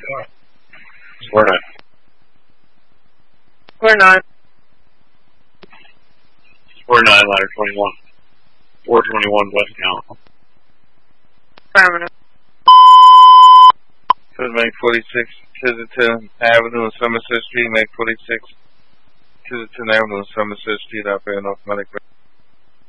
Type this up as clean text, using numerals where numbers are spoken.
Square 9. Square 9. Square 9, ladder 21. 421 West Count. Affirmative. So make 46 Kensington Avenue and Somerset Street, make 46 Kensington Avenue and Somerset Street, operating automatic.